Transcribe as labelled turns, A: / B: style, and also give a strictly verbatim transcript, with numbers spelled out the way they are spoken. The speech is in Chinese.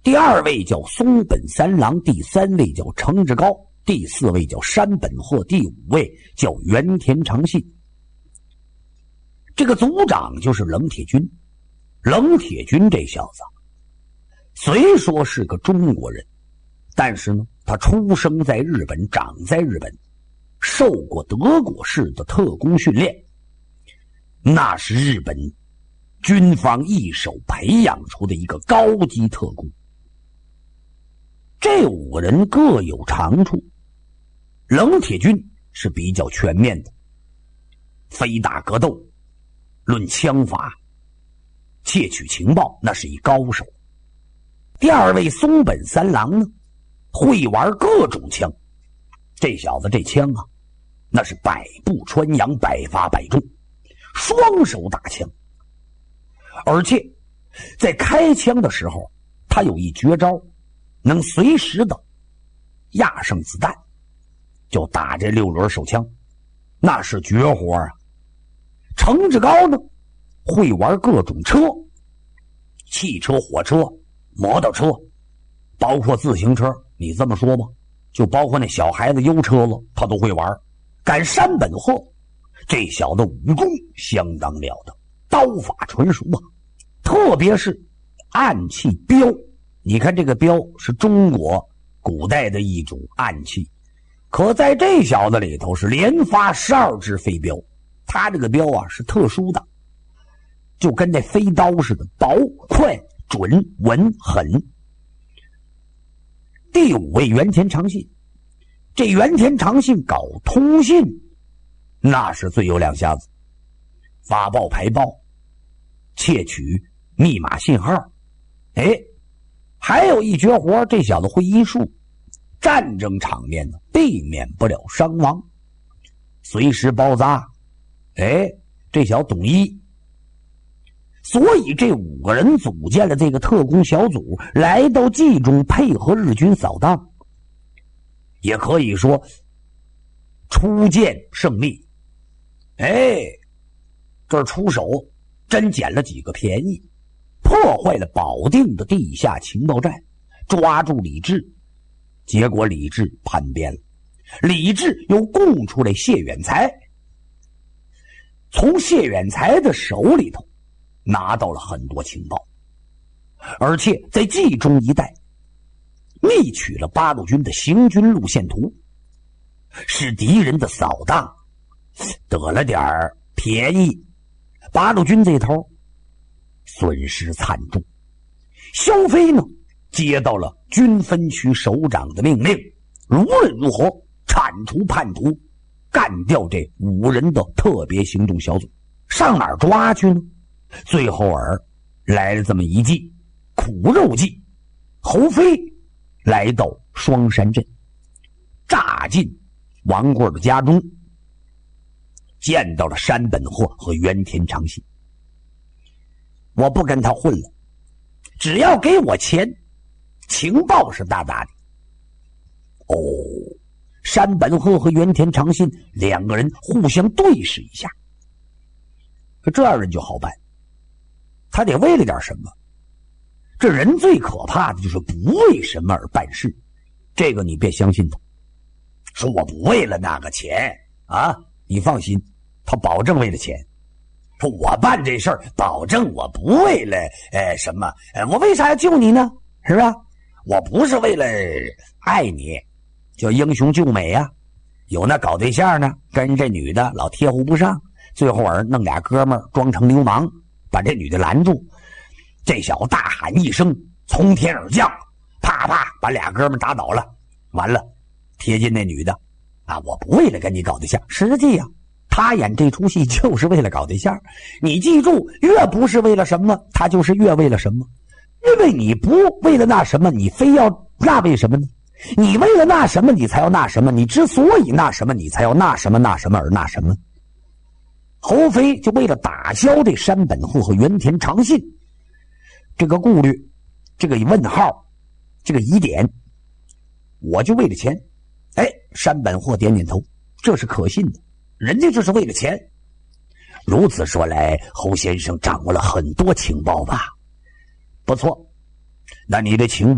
A: 第二位叫松本三郎，第三位叫程志高，第四位叫山本鹤，第五位叫原田长信。这个组长就是冷铁军。冷铁军这小子虽说是个中国人，但是呢，他出生在日本，长在日本，受过德国式的特工训练，那是日本军方一手培养出的一个高级特工。这五个人各有长处，冷铁军是比较全面的，非打格斗，论枪法，窃取情报那是一高手。第二位松本三郎呢，会玩各种枪，这小子这枪啊，那是百步穿杨，百发百中，双手打枪。而且在开枪的时候，他有一绝招，能随时的压上子弹，就打这六轮手枪，那是绝活啊。程志高呢，会玩各种车，汽车、火车、摩托车，包括自行车，你这么说吧，就包括那小孩子优车了，他都会玩。赶山本鹤，这小子武功相当了得，刀法纯熟啊，特别是暗器镖。你看这个镖是中国古代的一种暗器，可在这小子里头是连发十二支飞镖。他这个镖啊是特殊的，就跟那飞刀似的，薄、快、准、稳、狠。第五位原田长信，这原田长信搞通信那是最有两下子，发报排报，窃取密码信号。哎，还有一绝活，这小子会医术，战争场面呢避免不了伤亡，随时包扎。哎，这小子懂医。所以这五个人组建了这个特工小组，来到冀中配合日军扫荡，也可以说初见胜利。哎，这儿出手真捡了几个便宜，破坏了保定的地下情报站，抓住李治，结果李治叛变了，李治又供出来谢远才，从谢远才的手里头拿到了很多情报，而且在冀中一带密取了八路军的行军路线图，使敌人的扫荡得了点便宜。八路军这头损失惨重。萧飞呢，接到了军分区首长的命令，无论如何铲除叛徒，干掉这五人的特别行动小组。上哪儿抓去呢？最后儿来了这么一计，苦肉计。侯飞来到双山镇，炸进王贵的家中，见到了山本鹤和原田长信。我不跟他混了，只要给我钱，情报是大大的。哦，山本鹤和原田长信两个人互相对视一下，可这样人就好办，他得为了点什么。这人最可怕的就是不为什么而办事，这个你别相信他。说我不为了那个钱啊，你放心，他保证为了钱。说我办这事儿，保证我不为了呃什么，呃我为啥要救你呢？是吧？我不是为了爱你，叫英雄救美啊。有那搞对象呢，跟这女的老贴糊不上，最后儿弄俩哥们儿装成流氓，把这女的拦住。这小子大喊一声，从天而降，啪啪把俩哥们儿打倒了。完了，贴近那女的啊，我不为了跟你搞对象，实际呀、啊。他演这出戏就是为了搞对象，你记住，越不是为了什么，他就是越为了什么。因为你不为了那什么，你非要那为什么呢？你为了那什么，你才要那什么。你之所以那什么，你才要那什么那什么而那什么。侯飞就为了打消这山本鹤和原田长信这个顾虑，这个问号，这个疑点，我就为了钱。哎，山本鹤点点头，这是可信的。人家就是为了钱。如此说来，侯先生掌握了很多情报吧？不错，那你的情报